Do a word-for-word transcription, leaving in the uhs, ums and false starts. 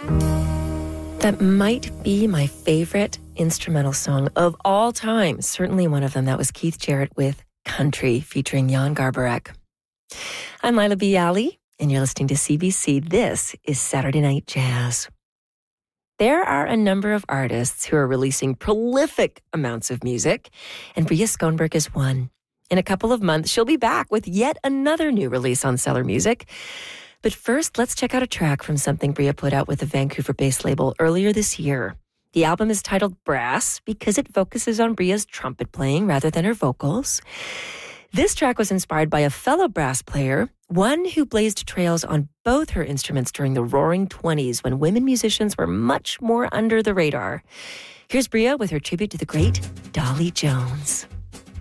That might be my favorite instrumental song of all time. Certainly one of them. That was Keith Jarrett with Country, featuring Jan Garbarek. I'm Lila B. Alley, and you're listening to C B C. This is Saturday Night Jazz. There are a number of artists who are releasing prolific amounts of music, and Bria Schoenberg is one. In a couple of months, she'll be back with yet another new release on Cellar Music. But first, let's check out a track from something Bria put out with the Vancouver-based label earlier this year. The album is titled Brass because it focuses on Bria's trumpet playing rather than her vocals. This track was inspired by a fellow brass player, one who blazed trails on both her instruments during the Roaring Twenties when women musicians were much more under the radar. Here's Bria with her tribute to the great Dolly Jones.